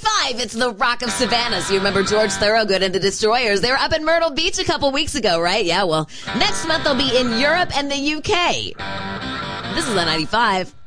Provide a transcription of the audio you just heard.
95. It's the Rock of Savannah. So you remember George Thorogood and the Destroyers. They were up in Myrtle Beach a couple weeks ago, right? Yeah, well, next month they'll be in Europe and the UK. This is the 95.